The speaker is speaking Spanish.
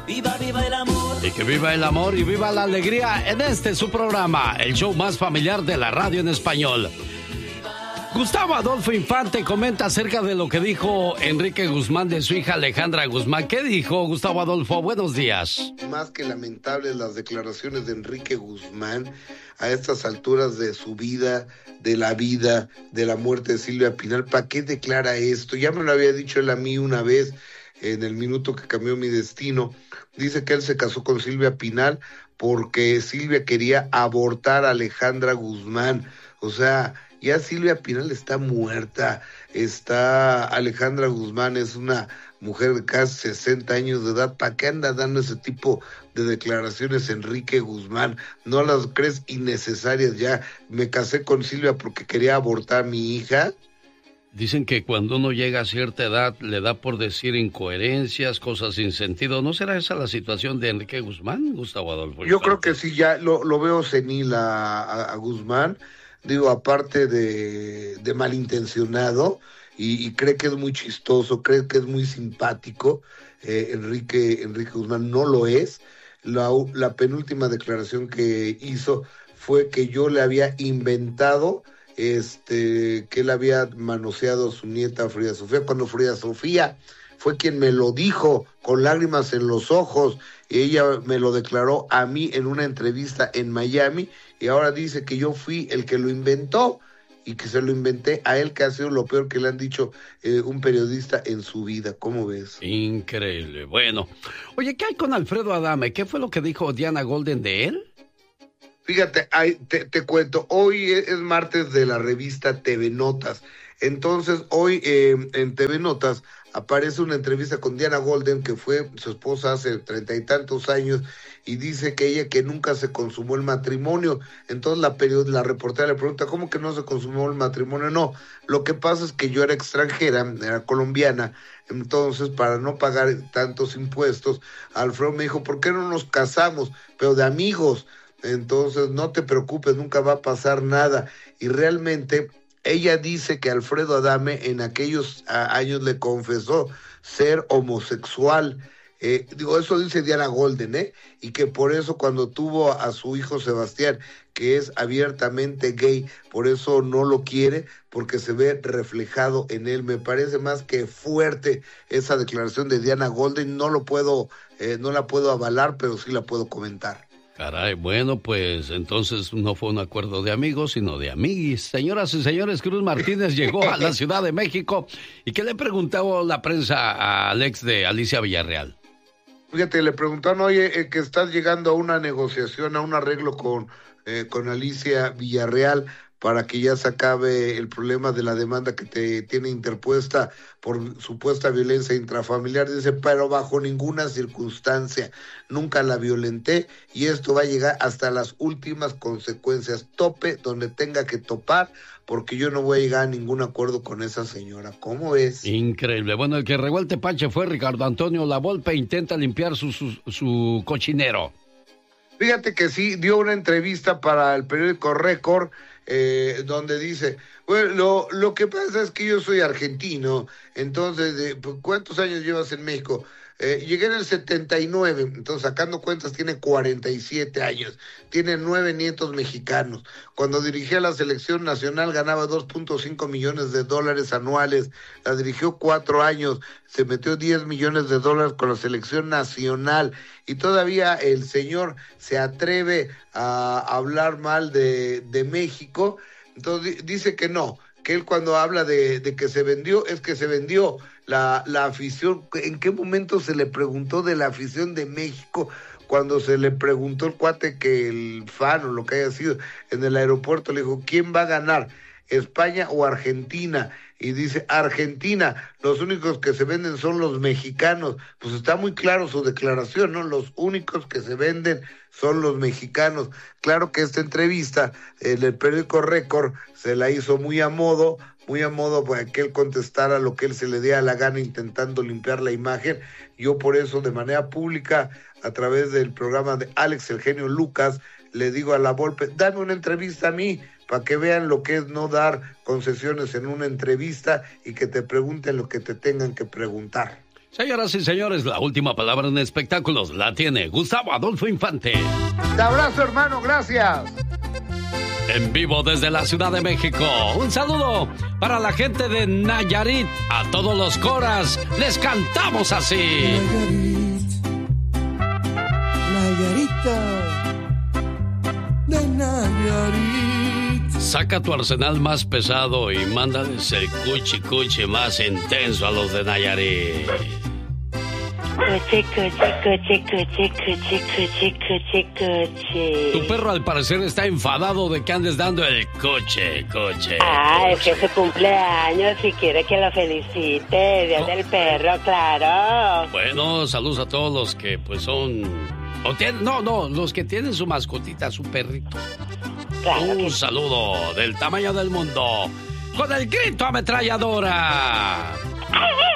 Viva, viva el amor. Y que viva el amor y viva la alegría en este su programa, el show más familiar de la radio en español. Gustavo Adolfo Infante comenta acerca de lo que dijo Enrique Guzmán de su hija Alejandra Guzmán. ¿Qué dijo Gustavo Adolfo? Buenos días. Más que lamentables las declaraciones de Enrique Guzmán a estas alturas de su vida, de la muerte de Silvia Pinal. ¿Para qué declara esto? Ya me lo había dicho él a mí una vez en el minuto que cambió mi destino. Dice que él se casó con Silvia Pinal porque Silvia quería abortar a Alejandra Guzmán. O sea, ya Silvia Pinal está muerta, Alejandra Guzmán es una mujer de casi 60 años de edad. ¿Para qué anda dando ese tipo de declaraciones Enrique Guzmán? ¿No las crees innecesarias ya? Me casé con Silvia porque quería abortar a mi hija. Dicen que cuando uno llega a cierta edad le da por decir incoherencias, cosas sin sentido. ¿No será esa la situación de Enrique Guzmán, Gustavo Adolfo? Yo creo que sí, ya lo veo senil a Guzmán. Digo, aparte de malintencionado, y cree que es muy chistoso, cree que es muy simpático, Enrique Guzmán no lo es. La penúltima declaración que hizo fue que yo le había inventado, que él había manoseado a su nieta Frida Sofía, cuando Frida Sofía fue quien me lo dijo con lágrimas en los ojos, y ella me lo declaró a mí en una entrevista en Miami, y ahora dice que yo fui el que lo inventó y que se lo inventé a él, que ha sido lo peor que le han dicho un periodista en su vida. ¿Cómo ves? Increíble. Bueno, oye, ¿qué hay con Alfredo Adame? ¿Qué fue lo que dijo Diana Golden de él? Fíjate, te cuento, hoy es martes de la revista TV Notas. Entonces, hoy en TV Notas aparece una entrevista con Diana Golden, que fue su esposa hace 30 y tantos años, y dice que nunca se consumó el matrimonio. Entonces la reportera le pregunta, ¿cómo que no se consumó el matrimonio? No, lo que pasa es que yo era extranjera, era colombiana, entonces para no pagar tantos impuestos, Alfredo me dijo, ¿por qué no nos casamos? Pero de amigos. Entonces no te preocupes, nunca va a pasar nada. Y realmente ella dice que Alfredo Adame en aquellos años le confesó ser homosexual. Eso dice Diana Golden, y que por eso cuando tuvo a su hijo Sebastián, que es abiertamente gay, por eso no lo quiere, porque se ve reflejado en él. Me parece más que fuerte esa declaración de Diana Golden. No la puedo avalar, pero sí la puedo comentar. Caray, bueno, pues entonces no fue un acuerdo de amigos, sino de amiguis. Señoras y señores, Cruz Martínez llegó a la Ciudad de México. ¿Y qué le preguntó la prensa al ex de Alicia Villarreal? Fíjate, le preguntaron, oye, que estás llegando a una negociación, a un arreglo con Alicia Villarreal para que ya se acabe el problema de la demanda que te tiene interpuesta por supuesta violencia intrafamiliar. Dice, pero bajo ninguna circunstancia, nunca la violenté y esto va a llegar hasta las últimas consecuencias. Tope donde tenga que topar, porque yo no voy a llegar a ningún acuerdo con esa señora. ¿Cómo ves? Increíble. Bueno, el que regó el tepache fue Ricardo Antonio Lavolpe. Intenta limpiar su cochinero. Fíjate que sí, dio una entrevista para el periódico Récord, donde dice, bueno, lo que pasa es que yo soy argentino, entonces, ¿cuántos años llevas en México? Llegué en el 79, entonces sacando cuentas tiene 47 años, tiene 9 nietos mexicanos. Cuando dirigía la selección nacional ganaba $2.5 millones anuales, la dirigió 4 años, se metió $10 millones con la selección nacional y todavía el señor se atreve a hablar mal de México. Entonces dice que no, que él cuando habla de que se vendió, es que se vendió la afición. ¿En qué momento se le preguntó de la afición de México? Cuando se le preguntó el cuate que el fan o lo que haya sido en el aeropuerto, le dijo, ¿quién va a ganar? ¿España o Argentina? Y dice, Argentina, los únicos que se venden son los mexicanos. Pues está muy claro su declaración, ¿no? Los únicos que se venden son los mexicanos. Claro que esta entrevista en el periódico Récord se la hizo muy a modo para que él contestara lo que él se le diera la gana intentando limpiar la imagen. Yo por eso de manera pública, a través del programa de Alex el Genio Lucas, le digo a Lavolpe, dame una entrevista a mí, para que vean lo que es no dar concesiones en una entrevista y que te pregunten lo que te tengan que preguntar. Señoras y señores, la última palabra en espectáculos la tiene Gustavo Adolfo Infante. Te abrazo, hermano, gracias. En vivo desde la Ciudad de México. Un saludo para la gente de Nayarit. A todos los coras les cantamos así. Nayarita de Nayarit. Saca tu arsenal más pesado y mándales el cuchi cuchi más intenso a los de Nayarit. Cuchi, cuchi, cuchi, cuchi, cuchi, cuchi, cuchi, cuchi. Tu perro al parecer está enfadado de que andes dando el coche. Es que es su cumpleaños y quiere que lo felicite. Día del perro, claro. Bueno, saludos a todos los que pues son... los que tienen su mascotita, su perrito. Claro. Un saludo del tamaño del mundo con el grito ametralladora.